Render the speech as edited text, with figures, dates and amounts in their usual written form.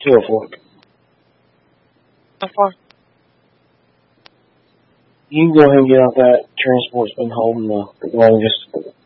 204. How far? You can go ahead and get out that transport's been holding the longest.